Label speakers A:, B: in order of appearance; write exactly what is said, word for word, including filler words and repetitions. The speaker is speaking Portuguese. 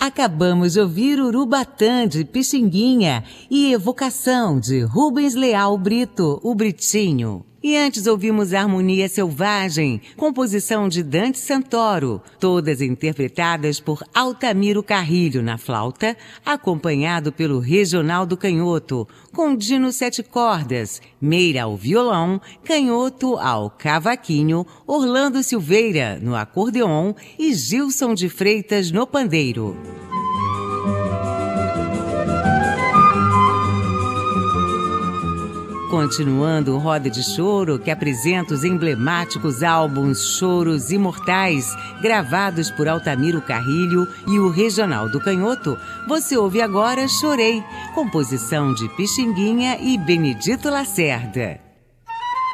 A: Acabamos de ouvir Urubatã, de Pixinguinha, e Evocação, de Rubens Leal Brito, o Britinho. E antes ouvimos Harmonia Selvagem, composição de Dante Santoro, todas interpretadas por Altamiro Carrilho na flauta, acompanhado pelo Regional Canhoto, com Dino Sete Cordas, Meira ao violão, Canhoto ao cavaquinho, Orlando Silveira no acordeon e Gilson de Freitas no pandeiro. Continuando o Roda de Choro, que apresenta os emblemáticos álbuns Choros Imortais, gravados por Altamiro Carrilho e o Regional Canhoto, você ouve agora Chorei, composição de Pixinguinha e Benedito Lacerda.